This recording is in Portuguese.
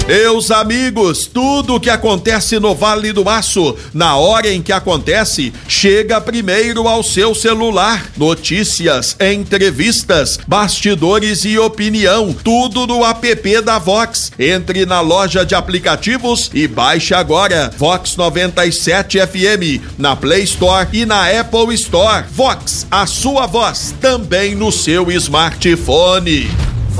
Meus amigos, tudo que acontece no Vale do Aço, na hora em que acontece, chega primeiro ao seu celular. Notícias, entrevistas, bastidores e opinião, tudo no app da Vox. Entre na loja de aplicativos e baixe agora Vox 97 FM, na Play Store e na Apple Store. Vox, a sua voz, também no seu smartphone.